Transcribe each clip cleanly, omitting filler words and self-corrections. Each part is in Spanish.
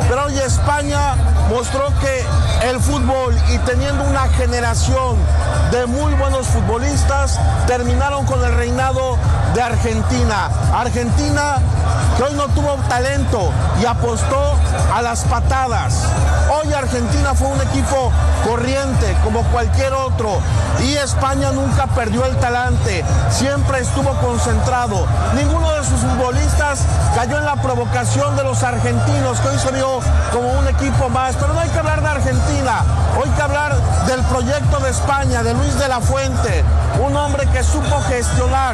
Pero hoy España mostró que el fútbol, y teniendo una generación de muy buenos futbolistas, terminaron con el reinado de Argentina. Argentina, que hoy no tuvo talento y apostó a las patadas. Hoy Argentina fue un equipo corriente como cualquier otro, y España nunca perdió el talante, siempre estuvo concentrado. Ninguno de sus futbolistas cayó en la provocación de los argentinos, que hoy se vio como un equipo más. Pero no hay que hablar de Argentina, hoy hay que hablar del proyecto de España, de Luis de la Fuente, un hombre que supo gestionar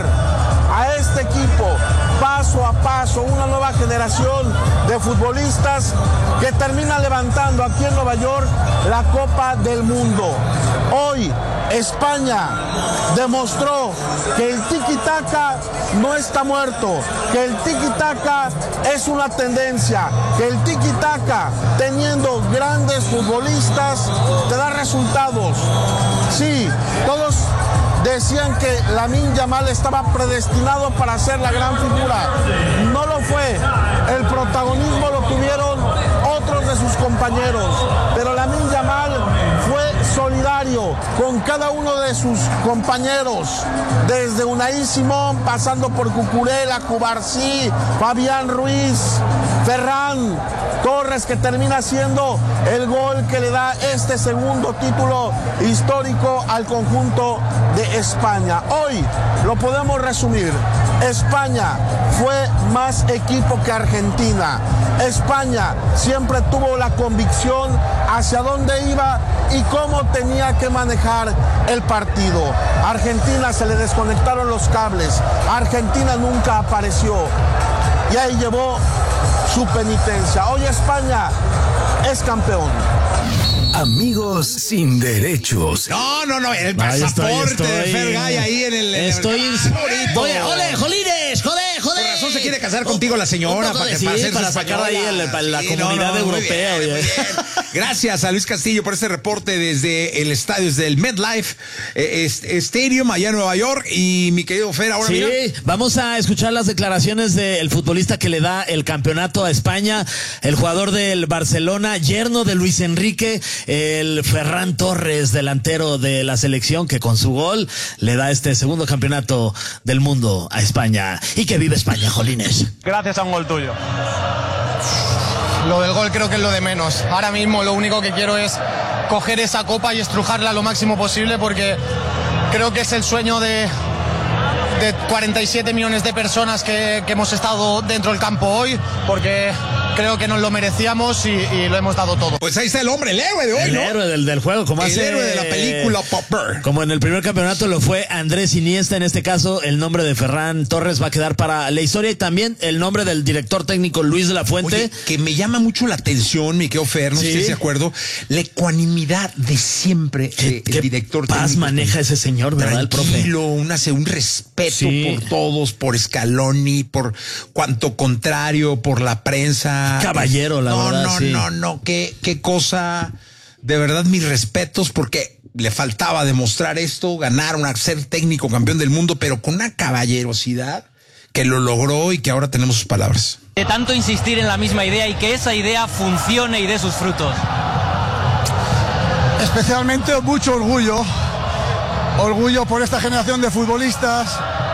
a este equipo paso a paso, una nueva generación de futbolistas que termina levantando aquí en Nueva York la Copa del Mundo. Hoy España demostró que el tiki-taka no está muerto, que el tiki-taka es una tendencia, que el tiki-taka, teniendo grandes futbolistas, te da resultados. Sí, todos decían que Lamine Yamal estaba predestinado para ser la gran figura. No lo fue. El protagonismo lo tuvieron otros de sus compañeros. Pero Lamine Yamal fue solidario con cada uno de sus compañeros. Desde Unai Simón, pasando por Cucurella, Cubarsí, Fabián Ruiz, Ferran Torres, que termina siendo el gol que le da este segundo título histórico al conjunto de España. Hoy lo podemos resumir: España fue más equipo que Argentina. España siempre tuvo la convicción hacia dónde iba y cómo tenía que manejar el partido. A Argentina se le desconectaron los cables. Argentina nunca apareció y ahí llevó su penitencia. Hoy España es campeón. Amigos sin derechos. No, el pasaporte de Fergay ahí en el... ¡Ole, jolines! ¡Joder! Por razón se quiere casar contigo la señora, para sacar ahí la comunidad europea. Muy bien. Gracias a Luis Castillo por este reporte desde el estadio, desde el MetLife Stadium allá en Nueva York. Y mi querido Fer, ahora mira. Vamos a escuchar las declaraciones del futbolista que le da el campeonato a España, el jugador del Barcelona, yerno de Luis Enrique, el Ferran Torres, delantero de la selección, que con su gol le da este segundo campeonato del mundo a España. Y que vive España, jolines. Gracias a un gol tuyo. Lo del gol creo que es lo de menos. Ahora mismo lo único que quiero es coger esa copa y estrujarla lo máximo posible, porque creo que es el sueño de 47 millones de personas que hemos estado dentro del campo hoy, porque creo que nos lo merecíamos y lo hemos dado todo. Pues ahí está el hombre, el héroe de hoy, ¿no? El héroe del juego, como el héroe de la película Popper. Como en el primer campeonato lo fue Andrés Iniesta, en este caso el nombre de Ferran Torres va a quedar para la historia, y también el nombre del director técnico Luis de la Fuente. Oye, que me llama mucho la atención, mi querido Fer, no sé si estás de acuerdo, la ecuanimidad de siempre el director técnico. Paz maneja ese señor, ¿verdad? El profe. Tranquilo, un respeto por todos, por Scaloni, por cuanto contrario, por la prensa. Caballero, la verdad. No, qué cosa, de verdad, mis respetos, porque le faltaba demostrar esto, ganar, ser técnico campeón del mundo, pero con una caballerosidad que lo logró y que ahora tenemos sus palabras. De tanto insistir en la misma idea y que esa idea funcione y dé sus frutos. Especialmente mucho orgullo por esta generación de futbolistas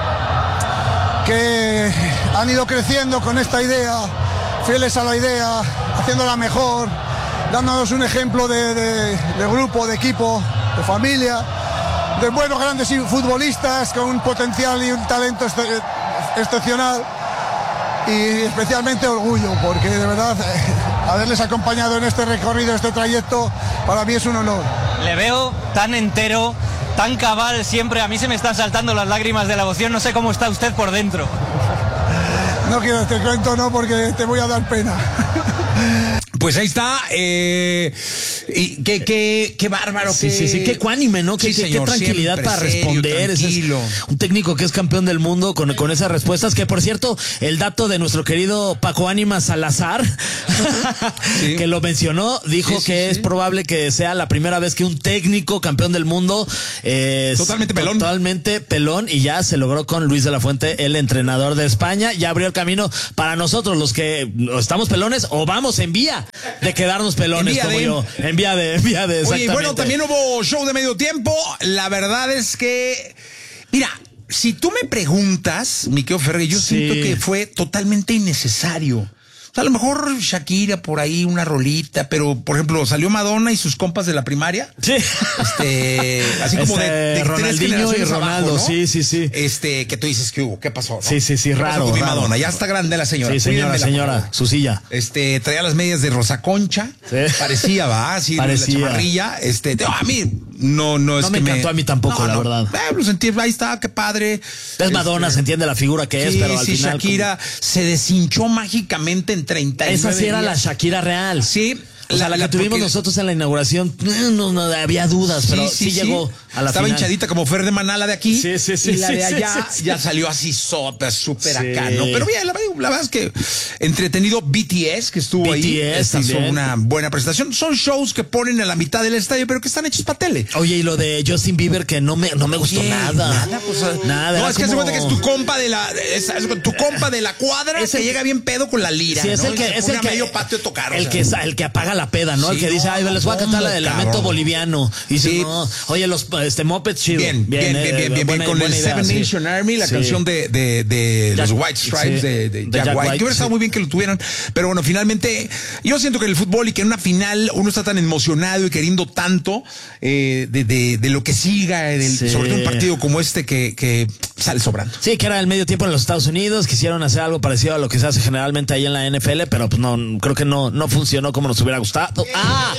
que han ido creciendo con esta idea, fieles a la idea, haciéndola mejor, dándonos un ejemplo de grupo, de equipo, de familia, de buenos grandes futbolistas con un potencial y un talento excepcional, y especialmente orgullo, porque de verdad haberles acompañado en este recorrido, este trayecto, para mí es un honor. Le veo tan entero, tan cabal siempre, a mí se me están saltando las lágrimas de la emoción, no sé cómo está usted por dentro. No quiero este cuento, no, porque te voy a dar pena. Pues ahí está, y qué bárbaro. Sí, qué ecuánime, ¿no? Qué tranquilidad para responder. Tranquilo. Es un técnico que es campeón del mundo con esas respuestas, que por cierto, el dato de nuestro querido Paco Ánimas Salazar, que lo mencionó, dijo que es probable que sea la primera vez que un técnico campeón del mundo es totalmente pelón, y ya se logró con Luis de la Fuente, el entrenador de España. Ya abrió el camino para nosotros, los que estamos pelones o vamos en vía de quedarnos pelones En vía como de- yo. En vía de, Oye, exactamente. bueno, también hubo show de medio tiempo. La verdad es que, mira, si tú me preguntas, mi querido Ferrer, yo Sí. siento que fue totalmente innecesario. O sea, a lo mejor Shakira por ahí, una rolita, pero por ejemplo, salió Madonna y sus compas de la primaria. Sí. Así como de tres Ronaldinho y generaciones Ronaldo, abajo, ¿no? sí. Que tú dices, ¿qué hubo? ¿Qué pasó? ¿no? Sí, ¿Qué pasó raro, con mi raro. Madonna? Ya está grande la señora. Sí, señora, Cuídenmela, por señora, favor. su silla. Traía las medias de Rosa Concha. Sí. Parecía, va, así, Parecía. la chamarrilla. A mí, no es No me que encantó a mí tampoco, la verdad. Lo sentí, ahí está, qué padre. Es Madonna, se entiende la figura que es, Sí, pero al sí, final. Shakira se deshinchó mágicamente en 39 Esa sí era la días. Shakira real. Sí. O sea, la que tuvimos porque- nosotros en la inauguración, no había dudas, pero sí llegó a la Estaba final. hinchadita como Fer de Manala de aquí. Sí. Y la de sí, allá sí. ya salió así súper Sí. acá, ¿no? Pero bien, la verdad es que entretenido. BTS, que estuvo ahí. BTS Hizo también. una buena presentación. Son shows que ponen a la mitad del estadio, pero que están hechos para tele. Oye, y lo de Justin Bieber, que no me gustó Oye, nada. pues, Nada. No, era es que se como- cuenta que es tu compa de la, tu compa de la cuadra Es que el- llega bien pedo con la lira. Sí, es ¿no? el que, Y se es pone el a que, medio patio a tocar. el que apaga la peda, ¿no? Sí, el que dice, no, ay, les voy a cantar la del ¿cómo, lamento cabrón? boliviano. Y dice, Sí. no, oye, los Mopeds chido. Bien. buena- Con buena el idea, Seven sí. Nation Army, la Sí. canción de Jack- los White Stripes, sí. de De Jack Jack White. White, Que hubiera estado sí. muy bien que lo tuvieran. Pero bueno, finalmente, yo siento que en el fútbol y que en una final uno está tan emocionado y queriendo tanto de lo que siga, Sí. sobre todo un partido como este que sale sobrando. Sí, que era el medio tiempo en los Estados Unidos, quisieron hacer algo parecido a lo que se hace generalmente ahí en la NFL, pero pues no, creo que no funcionó como nos hubiera gustado.